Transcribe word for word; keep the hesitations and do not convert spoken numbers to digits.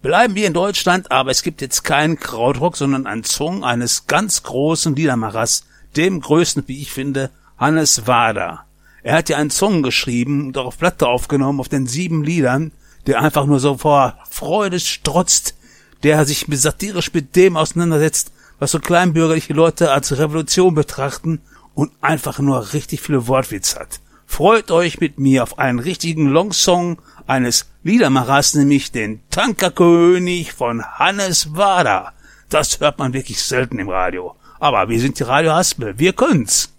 Bleiben wir in Deutschland, aber es gibt jetzt keinen Krautrock, sondern einen Song eines ganz großen Liedermachers, dem größten, wie ich finde, Hannes Wader. Er hat ja einen Song geschrieben und auch auf Platte aufgenommen, auf den sieben Liedern, der einfach nur so vor Freude strotzt, der sich satirisch mit dem auseinandersetzt, was so kleinbürgerliche Leute als Revolution betrachten und einfach nur richtig viele Wortwitz hat. Freut euch mit mir auf einen richtigen Longsong eines Liedermachers, nämlich den Tankerkönig von Hannes Wader. Das hört man wirklich selten im Radio. Aber wir sind die Radio Haspel, wir können's.